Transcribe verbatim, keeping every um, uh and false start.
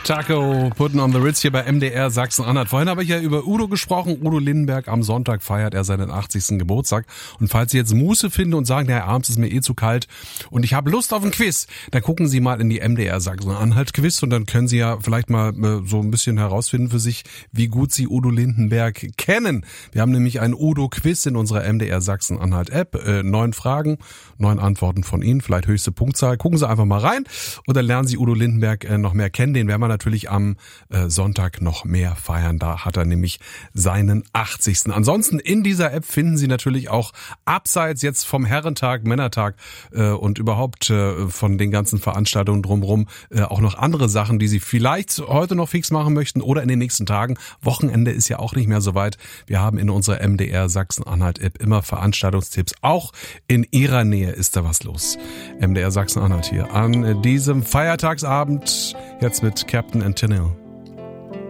Taco, Putting on the Ritz hier bei M D R Sachsen-Anhalt. Vorhin habe ich ja über Udo gesprochen. Udo Lindenberg, am Sonntag feiert er seinen achtzigsten Geburtstag. Und falls Sie jetzt Muße finden und sagen, ja, abends ist mir eh zu kalt und ich habe Lust auf ein Quiz, dann gucken Sie mal in die M D R Sachsen-Anhalt Quiz und dann können Sie ja vielleicht mal äh, so ein bisschen herausfinden für sich, wie gut Sie Udo Lindenberg kennen. Wir haben nämlich ein Udo-Quiz in unserer M D R Sachsen-Anhalt App. Äh, neun Fragen, neun Antworten von Ihnen, vielleicht höchste Punktzahl. Gucken Sie einfach mal rein und dann lernen Sie Udo Lindenberg äh, noch mehr kennen. Den werden wir natürlich am äh, Sonntag noch mehr feiern. Da hat er nämlich seinen achtzigsten Ansonsten in dieser App finden Sie natürlich auch abseits jetzt vom Herrentag, Männertag äh, und überhaupt äh, von den ganzen Veranstaltungen drumherum äh, auch noch andere Sachen, die Sie vielleicht heute noch fix machen möchten oder in den nächsten Tagen. Wochenende ist ja auch nicht mehr so weit. Wir haben in unserer M D R Sachsen-Anhalt App immer Veranstaltungstipps. Auch in Ihrer Nähe ist da was los. M D R Sachsen-Anhalt hier an diesem Feiertagsabend jetzt mit Captain Antonio.